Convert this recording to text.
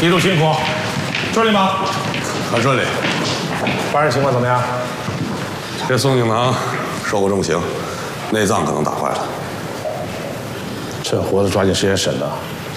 一路辛苦，顺利吗？ 很顺利。 犯人情况怎么样？ 这宋景堂受过重刑，内脏可能打坏了。 趁活着抓紧时间审他，